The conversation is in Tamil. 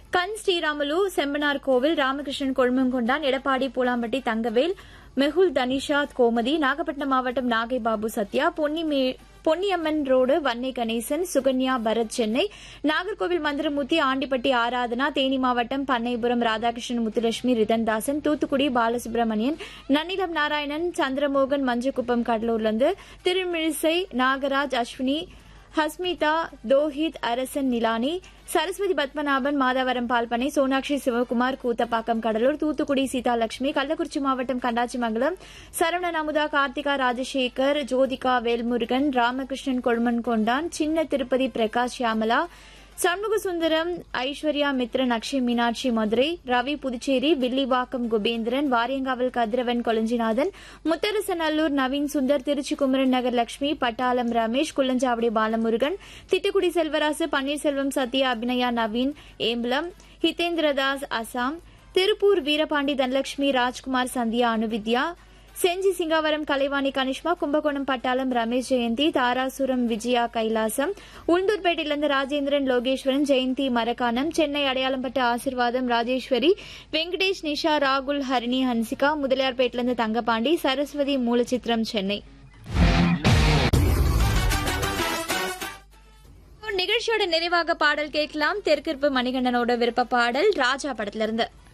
கண் ஸ்ரீராமுலு, செம்பனார் கோவில், ராமகிருஷ்ணன் கொழுமங்கொண்டான், எடப்பாடி பூலாம்பட்டி தங்கவேல், மெஹுல் தனிஷா கோமதி, நாகப்பட்டினம் மாவட்டம் நாகை பாபு சத்யா, பொன்னியம்மன் ரோடு வன்னை கணேசன், சுகன்யா பரத் சென்னை, நாகர்கோவில் மந்திரமூர்த்தி, ஆண்டிப்பட்டி ஆராதனா, தேனி மாவட்டம் பண்ணைபுரம் ராதாகிருஷ்ணன் முத்துலட்சுமி ரிதன்தாசன், தூத்துக்குடி பாலசுப்ரமணியன், நன்னிலம் நாராயணன், சந்திரமோகன், மஞ்சக்குப்பம் கடலூர்லிருந்து, திருமிழிசை நாகராஜ், அஸ்வினி, ஹஸ்மிதா, தோஹித், அரசன் நிலானி, சரஸ்வதி பத்மநாபன், மாதாவரம் பால்பனை, சோனாட்சி சிவகுமார், கூத்தப்பாக்கம் கடலூர், தூத்துக்குடி சீதாலட்சுமி, கள்ளக்குறிச்சி மாவட்டம் கண்டாச்சிமங்கலம், சரவணன் அமுதா, கார்த்திகா ராஜசேகர், ஜோதிகா வேல்முருகன், ராமகிருஷ்ணன் கொழுமன்கொண்டான், சின்ன திருப்பதி பிரகாஷ் ஷியாமலா, சண்முக சுந்தரம், ஐஸ்வர்யா மித்ரன், அக்ஷய் மீனாட்சி மதுரை, ரவி புதுச்சேரி, வில்லிவாக்கம் குபேந்திரன், வாரியங்காவல் கதிரவன் கொளஞ்சிநாதன், முத்தரசநல்லூர் நவீன் சுந்தர், திருச்சி குமரன் நகர் லட்சுமி, பட்டாளம் ரமேஷ், குள்ளஞ்சாவடி பாலமுருகன், திட்டுக்குடி செல்வராசு, பன்னீர்செல்வம் சத்யா, அபிநயா நவீன், ஏம்பலம், ஹிதேந்திரதாஸ் அசாம், திருப்பூர் வீரபாண்டி தனலட்சுமி, ராஜ்குமார் சந்தியா அனுவித்யா, செஞ்சி சிங்காவரம் கலைவாணி கனிஷ்மா, கும்பகோணம் பட்டாளம் ரமேஷ் ஜெயந்தி, தாராசுரம் விஜயா கைலாசம், உளுந்தூர்பேட்டையிலிருந்து ராஜேந்திரன் லோகேஸ்வரன், ஜெயந்தி மரக்கானம், சென்னை அடையாளம்பட்ட ஆசிர்வாதம் ராஜேஸ்வரி, வெங்கடேஷ் நிஷா, ராகுல் ஹரிணி ஹன்சிகா, முதலியார்பேட்டிலிருந்து தங்கபாண்டி, சரஸ்வதி மூலச்சித்திரம் சென்னை. நிகழ்ச்சியோட நிறைவாக பாடல் கேட்கலாம். தெற்கிருப்பு மணிகண்டனோட விருப்ப பாடல் ராஜா படத்திலிருந்து.